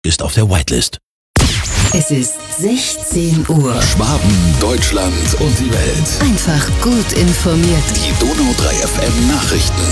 ist auf der Whitelist. Es ist 16 Uhr. Schwaben, Deutschland und die Welt. Einfach gut informiert. Die Donau 3 FM Nachrichten.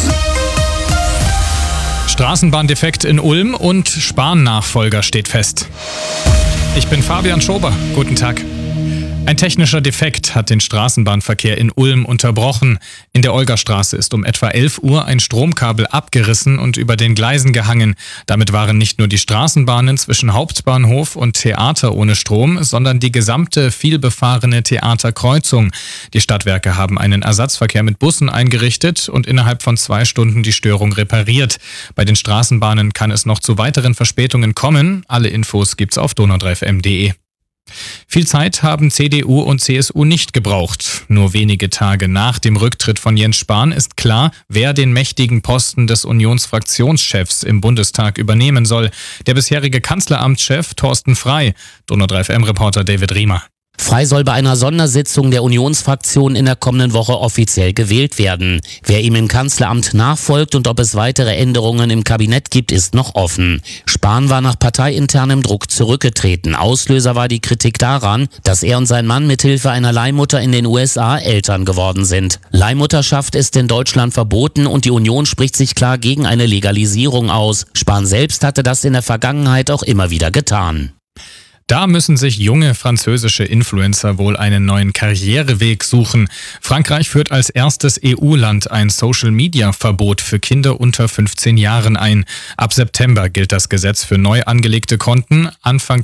Straßenbahndefekt in Ulm und Spahn-Nachfolger steht fest. Ich bin Fabian Schober. Guten Tag. Ein technischer Defekt hat den Straßenbahnverkehr in Ulm unterbrochen. In der Olgastraße ist um etwa 11 Uhr ein Stromkabel abgerissen und über den Gleisen gehangen. Damit waren nicht nur die Straßenbahnen zwischen Hauptbahnhof und Theater ohne Strom, sondern die gesamte vielbefahrene Theaterkreuzung. Die Stadtwerke haben einen Ersatzverkehr mit Bussen eingerichtet und innerhalb von 2 Stunden die Störung repariert. Bei den Straßenbahnen kann es noch zu weiteren Verspätungen kommen. Alle Infos gibt's auf donau3fm.de. Viel Zeit haben CDU und CSU nicht gebraucht. Nur wenige Tage nach dem Rücktritt von Jens Spahn ist klar, wer den mächtigen Posten des Unionsfraktionschefs im Bundestag übernehmen soll. Der bisherige Kanzleramtschef Thorsten Frey. Donau3FM-Reporter David Riemer. Frey soll bei einer Sondersitzung der Unionsfraktion in der kommenden Woche offiziell gewählt werden. Wer ihm im Kanzleramt nachfolgt und ob es weitere Änderungen im Kabinett gibt, ist noch offen. Spahn war nach parteiinternem Druck zurückgetreten. Auslöser war die Kritik daran, dass er und sein Mann mithilfe einer Leihmutter in den USA Eltern geworden sind. Leihmutterschaft ist in Deutschland verboten und die Union spricht sich klar gegen eine Legalisierung aus. Spahn selbst hatte das in der Vergangenheit auch immer wieder getan. Da müssen sich junge französische Influencer wohl einen neuen Karriereweg suchen. Frankreich führt als erstes EU-Land ein Social-Media-Verbot für Kinder unter 15 Jahren ein. Ab September gilt das Gesetz für neu angelegte Konten, Anfang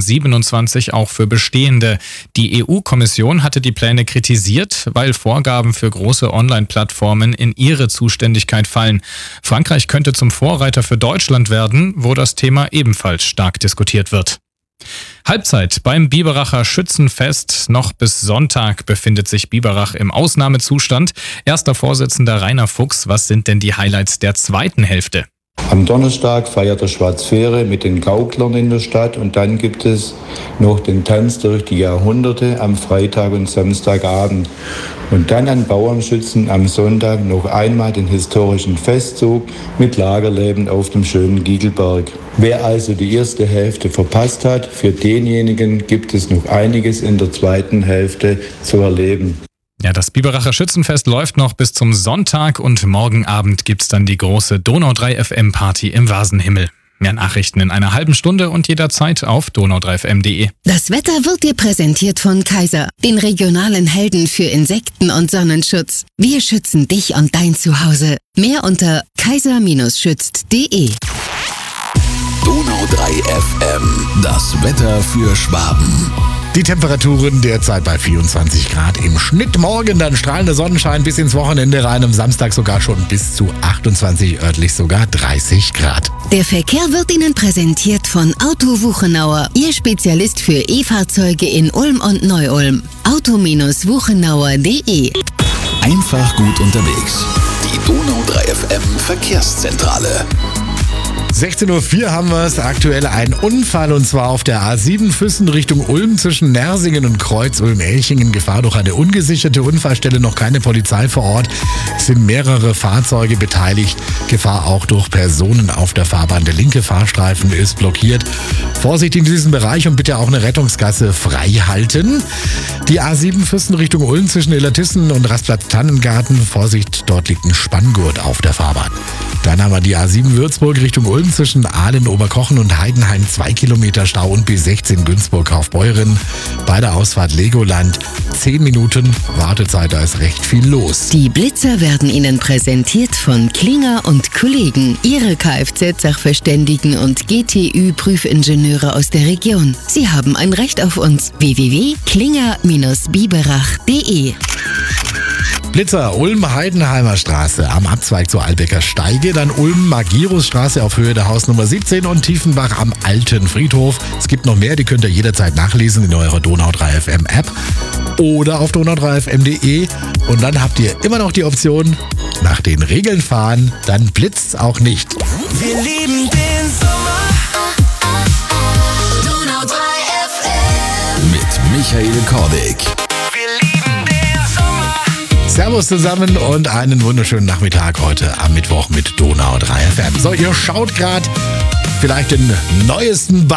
2027 auch für bestehende. Die EU-Kommission hatte die Pläne kritisiert, weil Vorgaben für große Online-Plattformen in ihre Zuständigkeit fallen. Frankreich könnte zum Vorreiter für Deutschland werden, wo das Thema ebenfalls stark diskutiert wird. Halbzeit beim Biberacher Schützenfest. Noch bis Sonntag befindet sich Biberach im Ausnahmezustand. Erster Vorsitzender Rainer Fuchs, was sind denn die Highlights der zweiten Hälfte? Am Donnerstag feiert der Schwarzfähre mit den Gauklern in der Stadt und dann gibt es noch den Tanz durch die Jahrhunderte am Freitag und Samstagabend. Und dann an Bauernschützen am Sonntag noch einmal den historischen Festzug mit Lagerleben auf dem schönen Giegelberg. Wer also die erste Hälfte verpasst hat, für denjenigen gibt es noch einiges in der zweiten Hälfte zu erleben. Ja, das Biberacher Schützenfest läuft noch bis zum Sonntag und morgen Abend gibt's dann die große Donau 3 FM Party im Vasenhimmel. Mehr Nachrichten in einer halben Stunde und jederzeit auf donau3fm.de. Das Wetter wird dir präsentiert von Kaiser, den regionalen Helden für Insekten- und Sonnenschutz. Wir schützen dich und dein Zuhause. Mehr unter kaiser-schützt.de. Donau 3 FM, das Wetter für Schwaben. Die Temperaturen derzeit bei 24 Grad im Schnitt. Morgen dann strahlender Sonnenschein bis ins Wochenende rein. Am Samstag sogar schon bis zu 28, örtlich sogar 30 Grad. Der Verkehr wird Ihnen präsentiert von Auto Wuchenauer, Ihr Spezialist für E-Fahrzeuge in Ulm und Neu-Ulm. auto-wuchenauer.de. Einfach gut unterwegs. Die Donau 3 FM Verkehrszentrale. 16.04 Uhr haben wir es. Aktuell ein Unfall und zwar auf der A7 Füssen Richtung Ulm zwischen Nersingen und Kreuz Ulm-Elchingen. Gefahr durch eine ungesicherte Unfallstelle, noch keine Polizei vor Ort. Es sind mehrere Fahrzeuge beteiligt. Gefahr auch durch Personen auf der Fahrbahn. Der linke Fahrstreifen ist blockiert. Vorsicht in diesem Bereich und bitte auch eine Rettungsgasse frei halten. Die A7 Füssen Richtung Ulm zwischen Illertissen und Rastplatz Tannengarten. Vorsicht, dort liegt ein Spanngurt auf der Fahrbahn. Dann haben wir die A7 Würzburg Richtung Ulm zwischen Aalen, Oberkochen und Heidenheim 2 Kilometer Stau und B16 Günzburg-Kaufbeuren. Bei der Ausfahrt Legoland 10 Minuten Wartezeit, da ist recht viel los. Die Blitzer werden Ihnen präsentiert von Klinger und Kollegen, Ihre Kfz-Sachverständigen und GTÜ-Prüfingenieure aus der Region. Sie haben ein Recht auf uns. www.klinger-biberach.de. Blitzer, Ulm-Heidenheimer Straße am Abzweig zur Albecker Steige, dann Ulm-Magirus-Straße auf Höhe der Hausnummer 17 und Tiefenbach am Alten Friedhof. Es gibt noch mehr, die könnt ihr jederzeit nachlesen in eurer Donau 3 FM App oder auf donau3fm.de und dann habt ihr immer noch die Option, nach den Regeln fahren, dann blitzt's auch nicht. Wir lieben den Sommer. Donau 3 FM mit Michael Kordick. Servus zusammen und einen wunderschönen Nachmittag heute am Mittwoch mit Donau 3 FM. So, ihr schaut gerade vielleicht den neuesten